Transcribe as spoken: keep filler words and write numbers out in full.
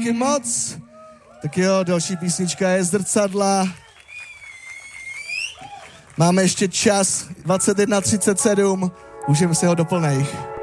díky moc. Tak jo, další písnička je Zrcadla. Máme ještě čas, dvacet jedna třicet sedm, užijeme si ho do plnej.